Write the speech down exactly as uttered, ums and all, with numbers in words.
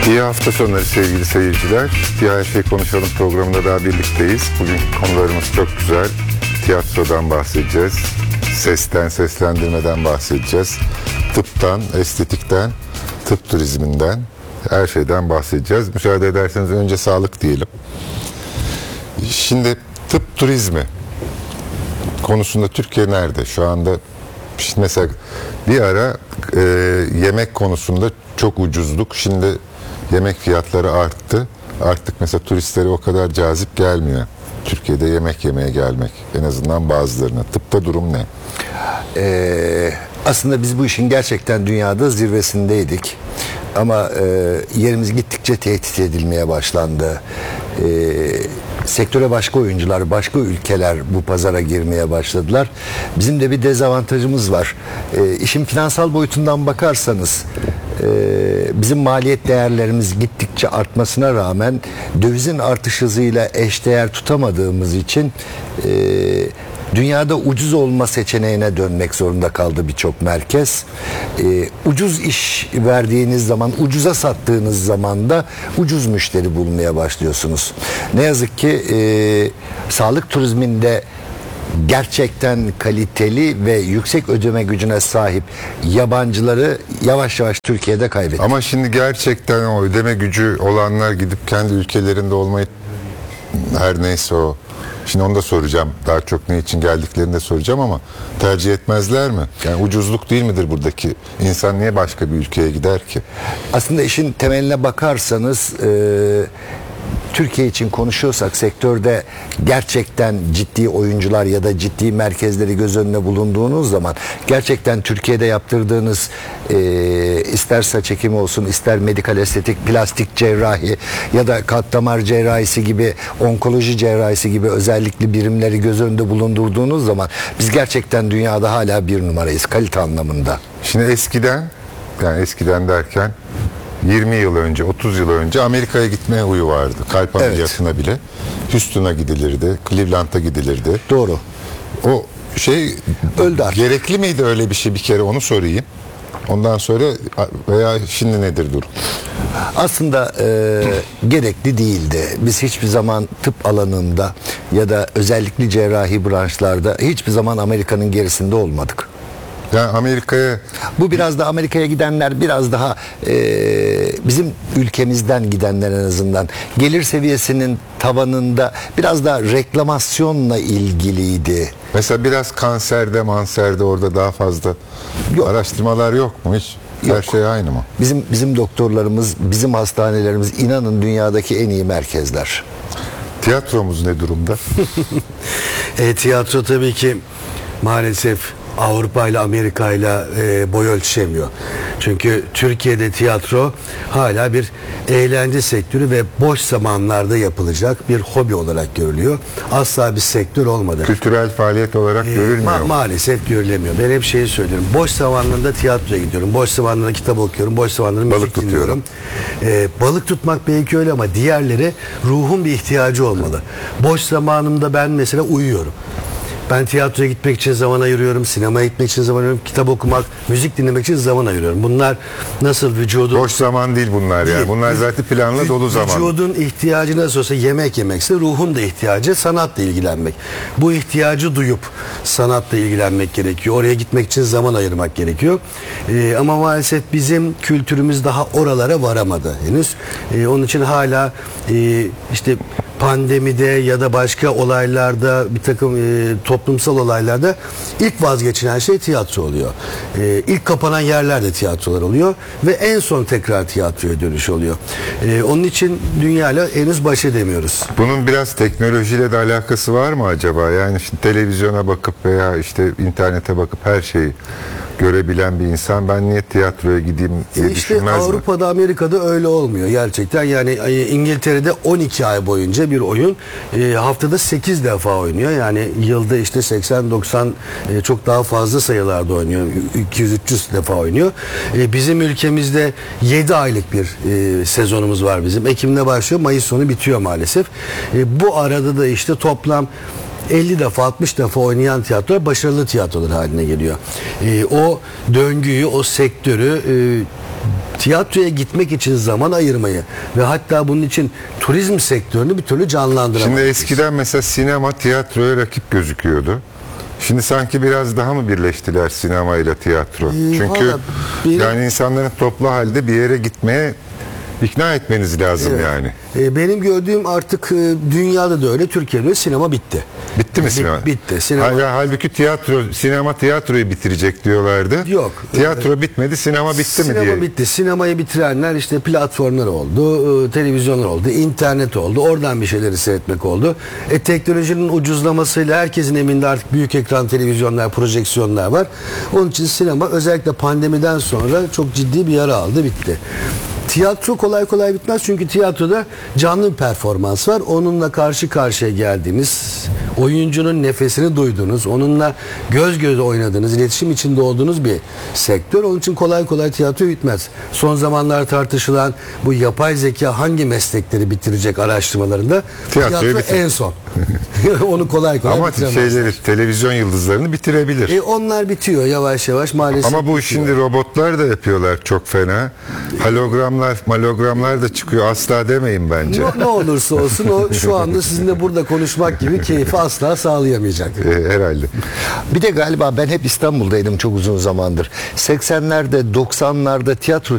İyi hafta sonları sevgili seyirciler. Bir Her Şey Konuşalım programında daha birlikteyiz. Bugün konularımız çok güzel. Tiyatrodan bahsedeceğiz. Sesten, seslendirmeden bahsedeceğiz. Tıptan, estetikten, tıp turizminden, her şeyden bahsedeceğiz. Müsaade ederseniz önce sağlık diyelim. Şimdi tıp turizmi konusunda Türkiye nerede? Şu anda mesela bir ara e, yemek konusunda çok ucuzduk. Şimdi yemek fiyatları arttı. Artık mesela turistlere o kadar cazip gelmiyor. Türkiye'de yemek yemeye gelmek. En azından bazılarına. Tıpta durum ne? Ee, aslında biz bu işin gerçekten dünyada zirvesindeydik. Ama e, yerimiz gittikçe tehdit edilmeye başlandı. E, sektöre başka oyuncular, başka ülkeler bu pazara girmeye başladılar. Bizim de bir dezavantajımız var. E, işin finansal boyutundan bakarsanız e, bizim maliyet değerlerimiz gittikçe artmasına rağmen dövizin artış hızıyla eşdeğer tutamadığımız için e, dünyada ucuz olma seçeneğine dönmek zorunda kaldı birçok merkez. Ee, ucuz iş verdiğiniz zaman, ucuza sattığınız zaman da ucuz müşteri bulmaya başlıyorsunuz. Ne yazık ki e, sağlık turizminde gerçekten kaliteli ve yüksek ödeme gücüne sahip yabancıları yavaş yavaş Türkiye'de kaybettik. Ama şimdi gerçekten o ödeme gücü olanlar gidip kendi ülkelerinde olmayı, her neyse o. Şimdi onu da soracağım. Daha çok ne için geldiklerini de soracağım ama tercih etmezler mi? Yani ucuzluk değil midir buradaki? İnsan niye başka bir ülkeye gider ki? Aslında işin temeline bakarsanız e, Türkiye için konuşuyorsak sektörde gerçekten ciddi oyuncular ya da ciddi merkezleri göz önüne bulunduğunuz zaman gerçekten Türkiye'de yaptırdığınız e, ister saç ekimi olsun, ister medikal estetik, plastik cerrahi ya da kalp damar cerrahisi gibi, onkoloji cerrahisi gibi özellikli birimleri göz önünde bulundurduğunuz zaman biz gerçekten dünyada hala bir numarayız kalite anlamında. Şimdi eskiden, yani eskiden derken yirmi yıl önce, otuz yıl önce Amerika'ya gitmeye huyu vardı. Kalp ameliyatına evet. bile. Houston'a gidilirdi, Cleveland'a gidilirdi. Doğru. O şey öldü artık. Gerekli miydi öyle bir şey, bir kere onu sorayım. Ondan sonra veya şimdi nedir durum? Aslında e, gerekli değildi. Biz hiçbir zaman tıp alanında ya da özellikle cerrahi branşlarda hiçbir zaman Amerika'nın gerisinde olmadık. Yani Amerika'ya... Bu biraz da Amerika'ya gidenler biraz daha e, bizim ülkemizden gidenler en azından gelir seviyesinin tavanında biraz daha reklamasyonla ilgiliydi. Mesela biraz kanserde, manserde orada daha fazla yok. Araştırmalar yok mu hiç? Yok. Her şey aynı mı? Bizim bizim doktorlarımız, bizim hastanelerimiz inanın dünyadaki en iyi merkezler. Tiyatromuz ne durumda? e, tiyatro tabii ki maalesef Avrupa ile Amerika ile e, boy ölçüşemiyor. Çünkü Türkiye'de tiyatro hala bir eğlence sektörü ve boş zamanlarda yapılacak bir hobi olarak görülüyor. Asla bir sektör olmadı. Kültürel faaliyet olarak e, görülmüyor. Ma- maalesef görülemiyor. Ben hep şeyi söylüyorum. Boş zamanlarında tiyatroya gidiyorum. Boş zamanlarında kitap okuyorum. Boş zamanlarında müzik dinliyorum. E, balık tutmak belki öyle ama diğerleri ruhun bir ihtiyacı olmalı. Boş zamanımda ben mesela uyuyorum. Ben tiyatroya gitmek için zaman ayırıyorum, sinemaya gitmek için zaman ayırıyorum, kitap okumak, müzik dinlemek için zaman ayırıyorum. Bunlar nasıl vücudun... Boş zaman değil bunlar değil. Yani. Bunlar zaten planlı v- dolu zaman. Vücudun ihtiyacı nasıl olsa yemek yemekse ruhun da ihtiyacı sanatla ilgilenmek. Bu ihtiyacı duyup sanatla ilgilenmek gerekiyor. Oraya gitmek için zaman ayırmak gerekiyor. Ee, ama maalesef bizim kültürümüz daha oralara varamadı henüz. Ee, onun için hala e, işte... pandemide ya da başka olaylarda bir takım e, toplumsal olaylarda ilk vazgeçilen şey tiyatro oluyor. E, ilk kapanan yerlerde tiyatrolar oluyor ve en son tekrar tiyatroya dönüş oluyor. E, onun için dünyayla henüz baş edemiyoruz. Bunun biraz teknolojiyle de alakası var mı acaba? Yani şimdi televizyona bakıp veya işte internete bakıp her şeyi görebilen bir insan ben niye tiyatroya gideyim diye işte düşünmez mi? Avrupa'da, Amerika'da öyle olmuyor gerçekten. Yani İngiltere'de on iki ay boyunca bir oyun e, haftada sekiz defa oynuyor. Yani yılda işte seksen doksan e, çok daha fazla sayılarda oynuyor. iki yüz üç yüz defa oynuyor. E, bizim ülkemizde yedi aylık bir e, sezonumuz var bizim. Ekim'de başlıyor, Mayıs sonu bitiyor maalesef. E, bu arada da işte toplam elli defa altmış defa oynayan tiyatrolar başarılı tiyatrolar haline geliyor. E, o döngüyü, o sektörü e, tiyatroya gitmek için zaman ayırmayı ve hatta bunun için turizm sektörünü bir türlü canlandıramayız. Şimdi eskiden mesela sinema tiyatroya rakip gözüküyordu. Şimdi sanki biraz daha mı birleştiler sinema ile tiyatro? Ee, Çünkü valla benim- yani insanların toplu halde bir yere gitmeye ikna etmeniz lazım Evet. yani. E, benim gördüğüm artık e, dünyada da öyle, Türkiye'de de sinema bitti. Bitti mi Bit- sinema? bitti. Sinema Hal- halbuki tiyatro, sinema tiyatroyu bitirecek diyorlardı. Yok. Tiyatro bitmedi, sinema bitti mi Sinema diye. bitti. Sinemayı bitirenler işte platformlar oldu, e, televizyonlar oldu, internet oldu. Oradan bir şeyleri seyretmek oldu. E, teknolojinin ucuzlamasıyla herkesin evinde artık büyük ekran televizyonlar, projeksiyonlar var. Onun için sinema özellikle pandemiden sonra çok ciddi bir yara aldı, bitti. Tiyatro kolay kolay bitmez çünkü tiyatroda canlı bir performans var. Onunla karşı karşıya geldiğiniz, oyuncunun nefesini duyduğunuz, onunla göz göze oynadığınız, iletişim içinde olduğunuz bir sektör. Onun için kolay kolay tiyatro bitmez. Son zamanlar tartışılan bu yapay zeka hangi meslekleri bitirecek araştırmalarında Tiyatroyu tiyatro bitir- en son. Onu kolay kolay Ama bitiremez. şeyleri, televizyon yıldızlarını bitirebilir. E, onlar bitiyor yavaş yavaş maalesef. Ama bu bitiyor. şimdi robotlar da yapıyorlar çok fena. Hologramlar, malogramlar da çıkıyor. Asla demeyin bence. Ne, ne olursa olsun o şu anda sizinle burada konuşmak gibi keyfi asla sağlayamayacak. Ee, herhalde. Bir de galiba ben hep İstanbul'daydım çok uzun zamandır. seksenlerde doksanlarda tiyatro